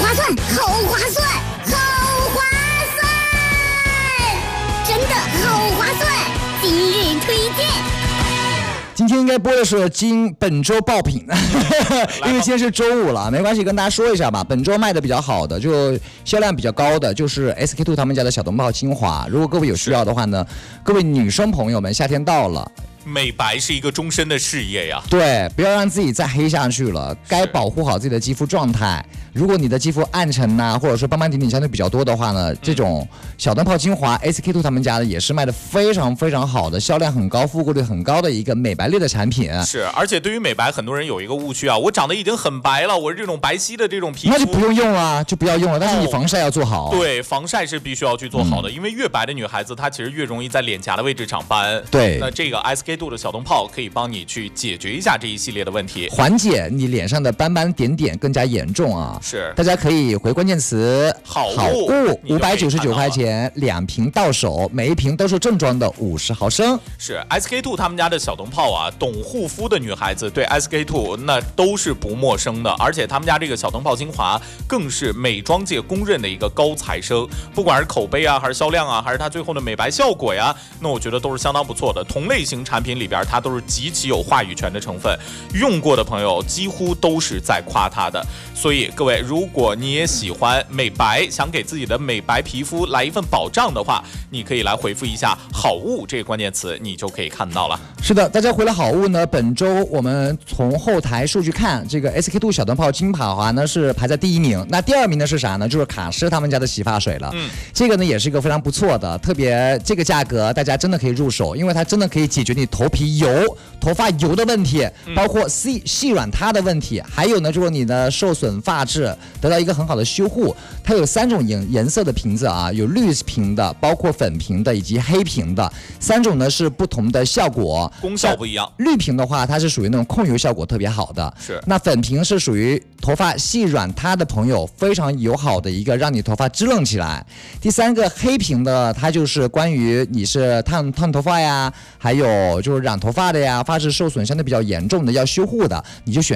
划算，好划算，好划算，真的好划算！今日推荐。 今天应该播的是本周爆品，因为今天是周五了，没关系，跟大家说一下吧。本周卖的比较好的，就销量比较高的，就是 SK-II 他们家的小灯泡精华。如果各位有需要的话呢，各位女生朋友们，夏天到了。 美白是一个终身的事业呀， 对，不要让自己再黑下去了，该保护好自己的肌肤状态。如果你的肌肤暗沉呐、或者说斑斑点点相对比较多的话呢，这种小灯泡精华 SK-II 他们家的也是卖的非常非常好的，销量很高、复购率很高的一个美白类的产品。 是，而且对于美白，很多人有一个误区啊，我长得已经很白了，我是这种白皙的这种皮肤， 那就不用用了，就不要用了。但是你防晒要做好。 对，防晒是必须要去做好的，因为越白的女孩子，她其实越容易在脸颊的位置长斑。 对， 那这个 SK-II 的小灯泡可以帮你去解决一下这一系列的问题， 缓解你脸上的斑斑点点更加严重啊。 是， 大家可以回关键词好物599块钱2瓶到手，每一瓶都是正装的50毫升。 是 SK-II 他们家的小灯泡啊，懂护肤的女孩子对 SK-II 那都是不陌生的，而且他们家这个小灯泡精华更是美妆界公认的一个高材生，不管是口碑啊，还是销量啊，还是它最后的美白效果呀，那我觉得都是相当不错的。同类型产品里边，它都是极其有话语权的成分，用过的朋友几乎都是在夸它的。所以各位，如果你也喜欢美白，想给自己的美白皮肤来一份保障的话，你可以来回复一下好物这个关键词，你就可以看到了。 是的，大家回了好物呢，本周我们从后台数据看，这个 SK-II 小灯泡精华呢是排在第1名，那第2名的是啥呢？就是卡诗他们家的洗发水了。这个呢也是一个非常不错的，特别这个价格大家真的可以入手，因为它真的可以解决你头皮油、头发油的问题，包括细软塌的问题，还有呢就是你的受损发质得到一个很好的修护。它有3种颜色的瓶子啊，有绿瓶的，包括粉瓶的以及黑瓶的，3种呢是不同的效果， 功效不一样。 绿瓶的话，它是属于那种控油效果特别好的， 是。 那粉瓶是属于头发细软塌的朋友非常友好的一个，让你头发支棱起来。第3个黑瓶的，它就是关于你是烫头发呀，还有就是染头发的呀，发质受损相对比较严重的要修护的，你就选